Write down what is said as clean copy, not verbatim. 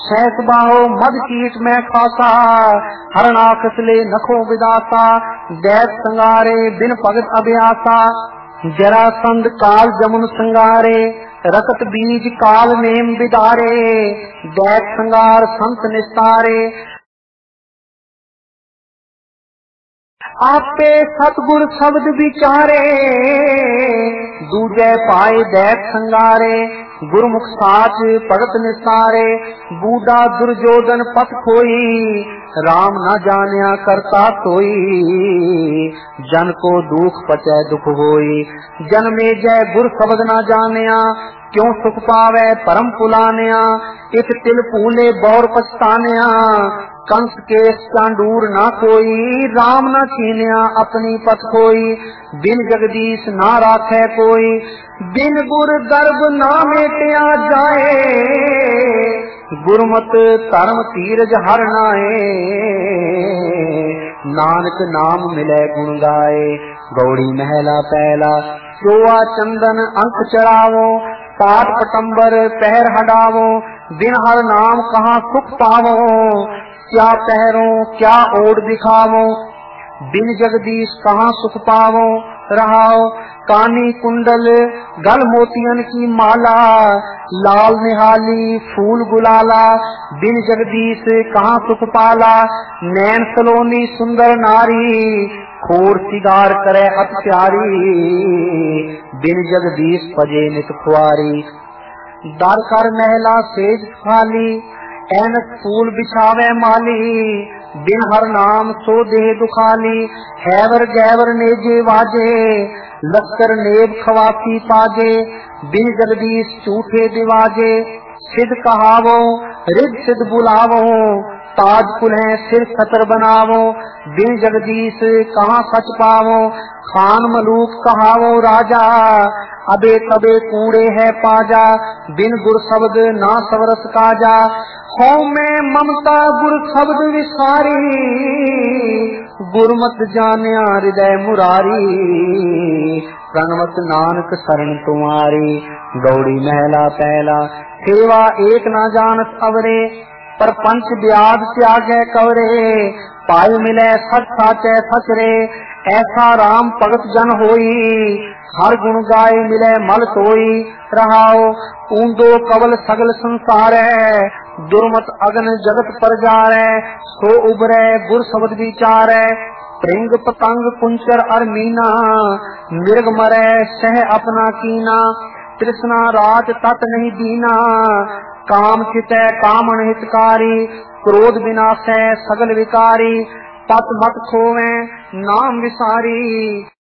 सहस बाहो मद कीट में खासा, हरणाखस ले नखो विदासा, दैत संगारे बिन भगत अभ्यासा, जरासंध काल जमुन संगारे, रकत बीज काल नेम बिदारे, दैत संगार संत निस्तारे। आपे सतगुर शब्द विचारे, दूजे पाए दैत संगारे, गुरमुख साच भगत निसारे, बूढ़ा दुर्योधन पथ खोई, राम न जानिया करता सोई, जन को दुख पचै दुख होई, जन्मे जय गुर शब्द न जानिया, क्यों सुख पावे परम पुलानिया, एक तिल फूले बौर पछतानिया, कंस के चांडूर ना कोई, राम न छीनिया अपनी पथ कोई, बिन जगदीश ना राखे कोई, बिन गुर गर्भ ना मेटिया जाए, गुरमत धर्म तीरज हर नाए, नानक नाम मिले गुण गाए, गौड़ी महला पहला, चोआ चंदन अंक चढ़ावो, पाठ पटंबर पैर हटावो, बिन हर नाम कहाँ सुख पावो, क्या पहरो क्या ओढ़ दिखावो, बिन जगदीश कहाँ सुख पावो, रहाओ कानी कुंडल गल मोतियन की माला, लाल निहाली फूल गुलाला, बिन जगदीश कहाँ सुख पाला, नैन सलोनी सुंदर नारी, खोर सिगार करे अति प्यारी, बिन जगदीश पजे नित खुआरी, दर कर महला सेज खाली, ऐनक फूल बिछावे माली, बिन हर नाम सो देह दुखाली, हैवर गैवर नेजे वाजे, लश्कर नेब खवासी पाजे, बिन जगदीश झूठे दिवाजे, सिद्ध कहावो रिद सिद्ध बुलावो, ताज कुल्हे सिर खतर बनावो, बिन जगदीश कहाँ सच पावो, खान मलूक कहावो राजा, अबे तबे कूड़े है पाजा, बिन गुर शब्द ना सवरस काजा, हो में ममता गुर शब्द विसारी, गुरमत जानिया हृदय मुरारी, प्रणवत नानक शरण तुम्हारी, गौड़ी महला पहला, सेवा एक ना जानत अवरे, पर पंच ब्याज त्यागे कवरे, पाय मिले सच साचे सचरे, ऐसा राम भगत जन होई, हर गुण गाय मिले मल सोई, रहाओ ऊंदो कवल सगल संसार है, दुर्मत अगन जगत पर जारे, सो उबरे गुर शब्द विचारे, प्रिंग पतंग कुंचर अर मीना, मृग मरे सह अपना कीना, तृष्णा राज तत नहीं दीना, काम चितै कामन हितकारी, क्रोध विनाशै सगल विकारी, पत मत खोवे नाम विसारी।